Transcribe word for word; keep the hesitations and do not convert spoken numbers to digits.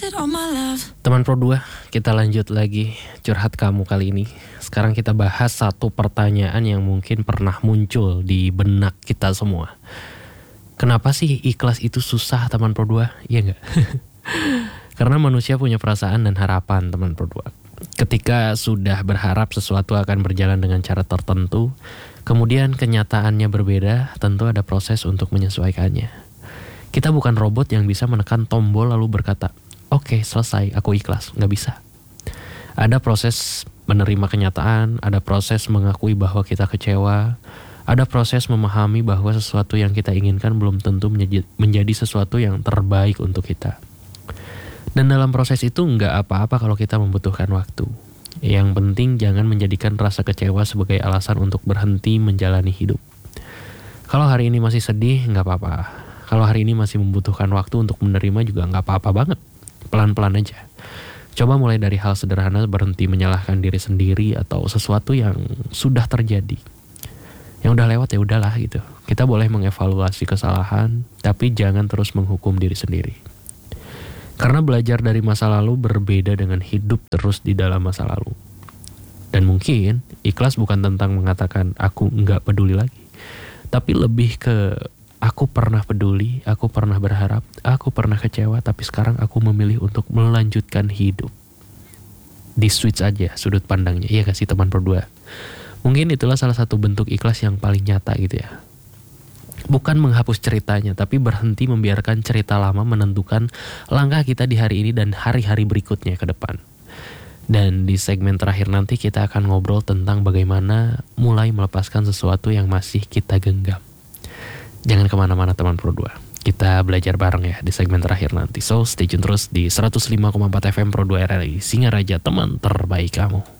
Teman Pro dua, kita lanjut lagi curhat kamu kali ini. Sekarang kita bahas satu pertanyaan yang mungkin pernah muncul di benak kita semua. Kenapa sih ikhlas itu susah, teman Pro dua? Iya enggak? Karena manusia punya perasaan dan harapan, teman Pro dua. Ketika sudah berharap sesuatu akan berjalan dengan cara tertentu, kemudian kenyataannya berbeda, tentu ada proses untuk menyesuaikannya. Kita bukan robot yang bisa menekan tombol lalu berkata, oke, selesai, aku ikhlas. Nggak bisa. Ada proses menerima kenyataan, ada proses mengakui bahwa kita kecewa, ada proses memahami bahwa sesuatu yang kita inginkan belum tentu menjadi sesuatu yang terbaik untuk kita. Dan dalam proses itu nggak apa-apa kalau kita membutuhkan waktu. Yang penting jangan menjadikan rasa kecewa sebagai alasan untuk berhenti menjalani hidup. Kalau hari ini masih sedih, nggak apa-apa. Kalau hari ini masih membutuhkan waktu untuk menerima juga nggak apa-apa banget. Pelan-pelan aja. Coba mulai dari hal sederhana, berhenti menyalahkan diri sendiri atau sesuatu yang sudah terjadi. Yang udah lewat ya udahlah gitu. Kita boleh mengevaluasi kesalahan, tapi jangan terus menghukum diri sendiri. Karena belajar dari masa lalu berbeda dengan hidup terus di dalam masa lalu. Dan mungkin ikhlas bukan tentang mengatakan aku nggak peduli lagi. Tapi lebih ke aku pernah peduli, aku pernah berharap, aku pernah kecewa, tapi sekarang aku memilih untuk melanjutkan hidup. Di switch aja sudut pandangnya, iya gak sih teman Pro dua? Mungkin itulah salah satu bentuk ikhlas yang paling nyata gitu ya. Bukan menghapus ceritanya, tapi berhenti membiarkan cerita lama menentukan langkah kita di hari ini dan hari-hari berikutnya ke depan. Dan di segmen terakhir nanti kita akan ngobrol tentang bagaimana mulai melepaskan sesuatu yang masih kita genggam. Jangan kemana-mana teman Pro dua. Kita belajar bareng ya di segmen terakhir nanti. So stay tune terus di seratus lima koma empat F M Pro dua R R I Singaraja, teman terbaik kamu.